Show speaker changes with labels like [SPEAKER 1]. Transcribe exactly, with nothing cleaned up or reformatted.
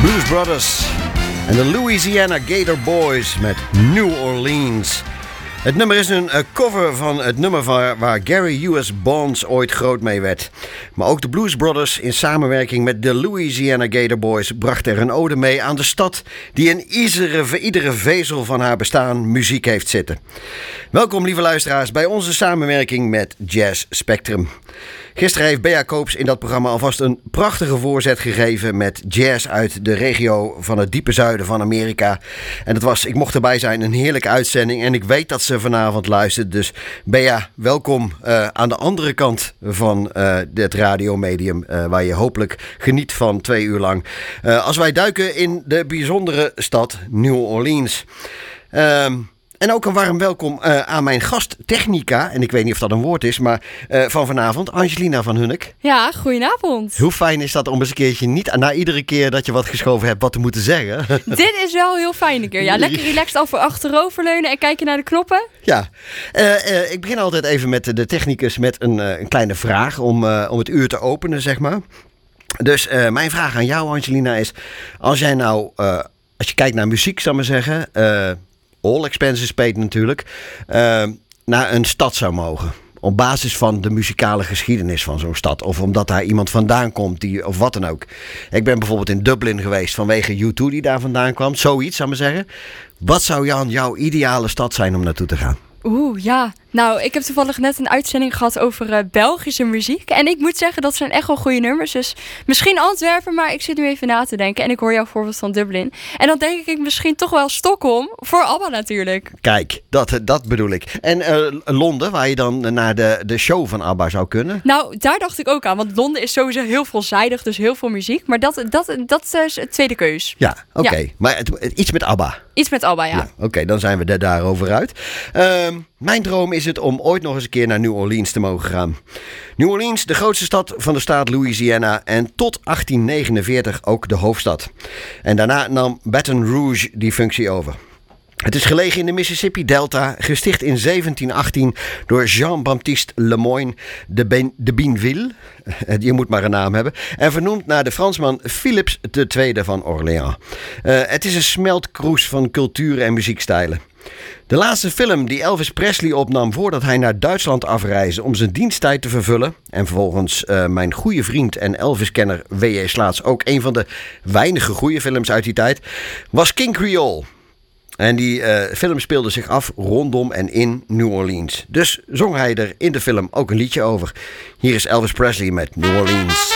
[SPEAKER 1] Blues Brothers en de Louisiana Gator Boys met New Orleans. Het nummer is een cover van het nummer waar, waar Gary U S Bonds ooit groot mee werd. Maar ook de Blues Brothers in samenwerking met de Louisiana Gator Boys brachten er een ode mee aan de stad die in iedere, iedere vezel van haar bestaan muziek heeft zitten. Welkom lieve luisteraars bij onze samenwerking met Jazz Spectrum. Gisteren heeft Bea Koops in dat programma alvast een prachtige voorzet gegeven met jazz uit de regio van het diepe zuiden van Amerika. En het was, ik mocht erbij zijn, een heerlijke uitzending. En ik weet dat ze vanavond luistert. Dus Bea, welkom uh, aan de andere kant van uh, dit radiomedium, uh, waar je hopelijk geniet van twee uur lang. Uh, als wij duiken in de bijzondere stad New Orleans. Uh, En ook een warm welkom uh, aan mijn gasttechnica. En ik weet niet of dat een woord is, maar uh, van vanavond, Angelina van Hunnik.
[SPEAKER 2] Ja, goedenavond.
[SPEAKER 1] Hoe fijn is dat om eens een keertje niet na iedere keer dat je wat geschoven hebt wat te moeten zeggen?
[SPEAKER 2] Dit is wel heel fijn een keer. Ja, lekker relaxed over achteroverleunen en kijken naar de knoppen.
[SPEAKER 1] Ja, uh, uh, ik begin altijd even met de technicus met een, uh, een kleine vraag om, uh, om het uur te openen, zeg maar. Dus uh, mijn vraag aan jou, Angelina, is: als jij nou, uh, als je kijkt naar muziek, zal ik maar zeggen, Uh, all expenses paid natuurlijk, uh, naar een stad zou mogen. Op basis van de muzikale geschiedenis van zo'n stad. Of omdat daar iemand vandaan komt, die, of wat dan ook. Ik ben bijvoorbeeld in Dublin geweest vanwege U twee die daar vandaan kwam. Zoiets, zou ik maar zeggen. Wat zou Jan jouw ideale stad zijn om naartoe te gaan?
[SPEAKER 2] Oeh, ja. Nou, ik heb toevallig net een uitzending gehad over uh, Belgische muziek. En ik moet zeggen, dat zijn echt wel goede nummers. Dus misschien Antwerpen, maar ik zit nu even na te denken. En ik hoor jouw voorbeeld van Dublin. En dan denk ik misschien toch wel Stockholm. Voor ABBA natuurlijk.
[SPEAKER 1] Kijk, dat, dat bedoel ik. En uh, Londen, waar je dan naar de, de show van ABBA zou kunnen?
[SPEAKER 2] Nou, daar dacht ik ook aan. Want Londen is sowieso heel veelzijdig, dus heel veel muziek. Maar dat, dat, dat is het tweede keus.
[SPEAKER 1] Ja, oké. Okay.
[SPEAKER 2] Ja.
[SPEAKER 1] Maar het, het, iets met ABBA.
[SPEAKER 2] Iets met ABBA, ja.
[SPEAKER 1] ja oké, okay, dan zijn we er daarover uit. Uh, mijn droom is het om ooit nog eens een keer naar New Orleans te mogen gaan. New Orleans, de grootste stad van de staat Louisiana en tot achttien negenenveertig ook de hoofdstad. En daarna nam Baton Rouge die functie over. Het is gelegen in de Mississippi Delta, gesticht in zeventien achttien door Jean-Baptiste Lemoyne de, ben, de Bienville. Je moet maar een naam hebben. En vernoemd naar de Fransman Philips de Tweede van Orléans. Uh, het is een smeltkroes van culturen en muziekstijlen. De laatste film die Elvis Presley opnam voordat hij naar Duitsland afreisde om zijn diensttijd te vervullen, en vervolgens uh, mijn goede vriend en Elvis-kenner W J Slaats ook een van de weinige goede films uit die tijd, was King Creole. En die uh, film speelde zich af rondom en in New Orleans. Dus zong hij er in de film ook een liedje over. Hier is Elvis Presley met New Orleans.